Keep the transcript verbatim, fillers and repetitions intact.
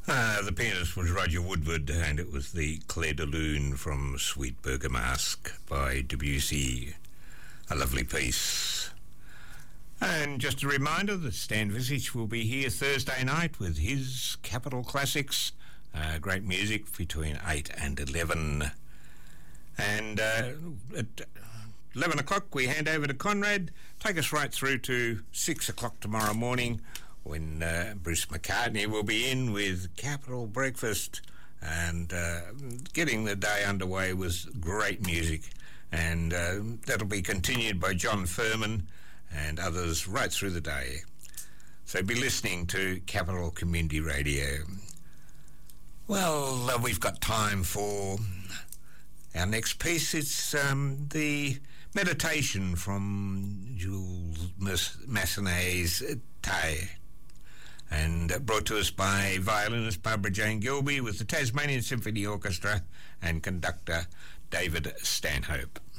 Uh, the pianist was Roger Woodward, and it was the Clair de Lune from Sweet Bergamasque by Debussy. A lovely piece. And just a reminder that Stan Visich will be here Thursday night with his Capital Classics. Uh, great music between eight and eleven. And uh, at eleven o'clock we hand over to Conrad. Take us right through to six o'clock tomorrow morning, when uh, Bruce McCartney will be in with Capital Breakfast, and uh, getting the day underway was great music, and uh, that'll be continued by John Furman and others right through the day. So be listening to Capital Community Radio. Well, uh, we've got time for our next piece. It's um, the meditation from Jules Massenet's Tay, and brought to us by violinist Barbara Jane Gilby with the Tasmanian Symphony Orchestra and conductor David Stanhope.